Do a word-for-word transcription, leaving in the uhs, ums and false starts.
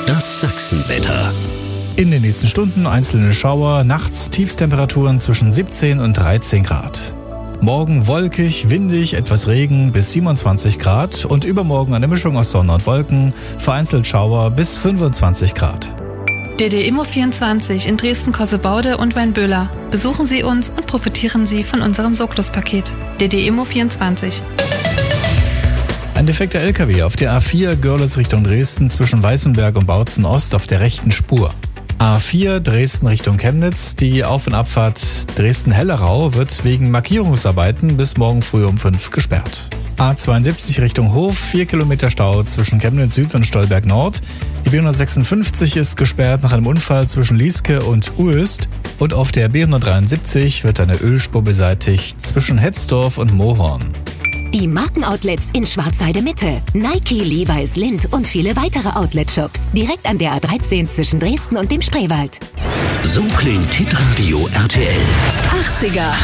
Das Sachsenwetter. In den nächsten Stunden einzelne Schauer, nachts Tiefstemperaturen zwischen siebzehn und dreizehn Grad. Morgen wolkig, windig, etwas Regen bis siebenundzwanzig Grad und übermorgen eine Mischung aus Sonne und Wolken, vereinzelt Schauer bis fünfundzwanzig Grad. D D Immo vierundzwanzig in Dresden-Kossebaude und Weinböhler. Besuchen Sie uns und profitieren Sie von unserem Socklus-Paket. D D Immo vierundzwanzig. Ein defekter L K W auf der A vier Görlitz Richtung Dresden zwischen Weißenberg und Bautzen Ost auf der rechten Spur. A vier Dresden Richtung Chemnitz, die Auf- und Abfahrt Dresden-Hellerau wird wegen Markierungsarbeiten bis morgen früh um fünf gesperrt. A zweiundsiebzig Richtung Hof, vier Kilometer Stau zwischen Chemnitz Süd und Stolberg Nord. Die B hundertsechsundfünfzig ist gesperrt nach einem Unfall zwischen Lieske und Uöst. Und auf der B hundertdreiundsiebzig wird eine Ölspur beseitigt zwischen Hetzdorf und Mohorn. Die Markenoutlets in Schwarzheide Mitte, Nike, Levi's, Lindt und viele weitere Outlet-Shops. Direkt an der A dreizehn zwischen Dresden und dem Spreewald. So klingt Hitradio R T L. achtziger